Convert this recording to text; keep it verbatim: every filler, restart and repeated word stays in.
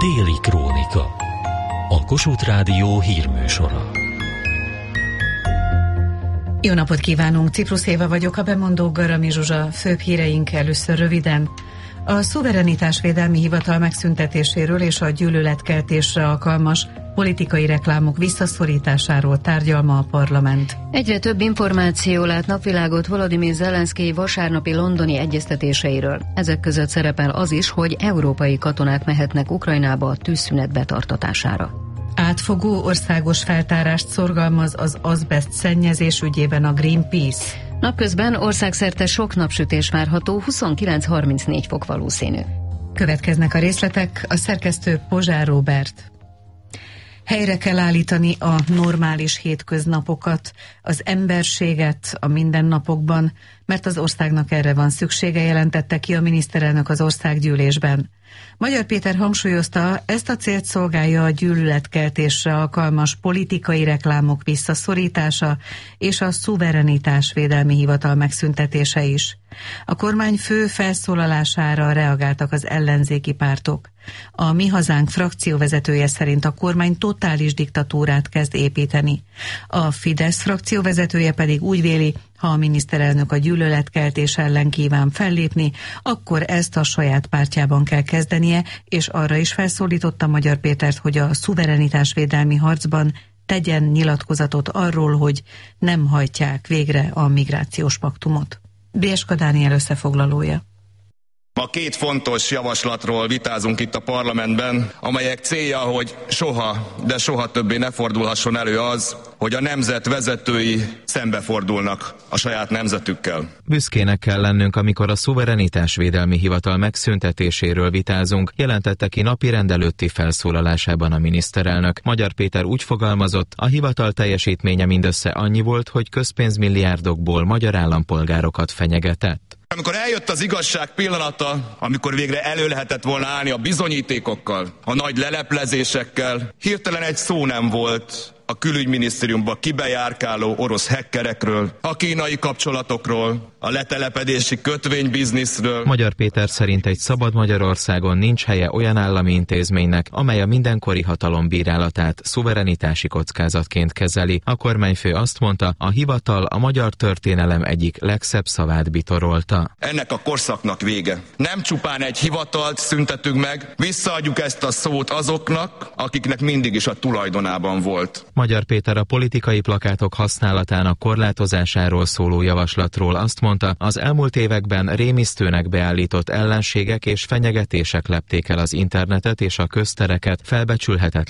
Déli Krónika. A Kossuth Rádió hírműsora. Jó napot kívánunk, Ciprus Éva vagyok, a bemondó Garami Zsuzsa. Főbb híreink először röviden. A szuverenitásvédelmi hivatal megszüntetéséről és a gyűlöletkeltésre alkalmas politikai reklámok visszaszorításáról tárgyal ma a parlament. Egyre több információ lát napvilágot Volodymyr Zelenszkij vasárnapi londoni egyeztetéseiről. Ezek között szerepel az is, hogy európai katonák mehetnek Ukrajnába a tűzszünet betartatására. Átfogó országos feltárást szorgalmaz az azbeszt szennyezés ügyében a Greenpeace. Napközben országszerte sok napsütés várható, huszonkilenc-harmincnégy fok valószínű. Következnek a részletek, a szerkesztő Pozsár Róbert. Helyre kell állítani a normális hétköznapokat, az emberséget a mindennapokban, mert az országnak erre van szüksége, jelentette ki a miniszterelnök az országgyűlésben. Magyar Péter hangsúlyozta, ezt a célt szolgálja a gyűlöletkeltésre alkalmas politikai reklámok visszaszorítása és a szuverenitásvédelmi hivatal megszüntetése is. A kormányfő felszólalására reagáltak az ellenzéki pártok. A Mi Hazánk frakcióvezetője szerint a kormány totális diktatúrát kezd építeni. A Fidesz frakcióvezetője pedig úgy véli, ha a miniszterelnök a gyűlöletkeltés ellen kíván fellépni, akkor ezt a saját pártjában kell kezdenie, és arra is felszólította Magyar Pétert, hogy a szuverenitásvédelmi harcban tegyen nyilatkozatot arról, hogy nem hajtják végre a migrációs paktumot. Bieska Dániel összefoglalója. Ma két fontos javaslatról vitázunk itt a parlamentben, amelyek célja, hogy soha, de soha többé ne fordulhasson elő az, hogy a nemzet vezetői szembefordulnak a saját nemzetükkel. Büszkének kell lennünk, amikor a szuverenitásvédelmi hivatal megszüntetéséről vitázunk, jelentette ki napirend előtti felszólalásában a miniszterelnök. Magyar Péter úgy fogalmazott, a hivatal teljesítménye mindössze annyi volt, hogy közpénzmilliárdokból magyar állampolgárokat fenyegetett. Amikor eljött az igazság pillanata, amikor végre elő lehetett volna állni a bizonyítékokkal, a nagy leleplezésekkel, hirtelen egy szó nem volt a külügyminisztériumba kibejárkáló orosz hackerekről, a kínai kapcsolatokról, a letelepedési kötvénybizniszről. Magyar Péter szerint egy szabad Magyarországon nincs helye olyan állami intézménynek, amely a mindenkori hatalom bírálatát szuverenitási kockázatként kezeli. A kormányfő azt mondta, a hivatal a magyar történelem egyik legszebb szavát bitorolta. Ennek a korszaknak vége. Nem csupán egy hivatalt szüntetünk meg, visszaadjuk ezt a szót azoknak, akiknek mindig is a tulajdonában volt. Magyar Péter a politikai plakátok használatának korlátozásáról szóló javaslatról azt mondta, az elmúlt években rémisztőnek beállított ellenségek és fenyegetések lepték el az internetet és a köztereket, felbecsülhetetlen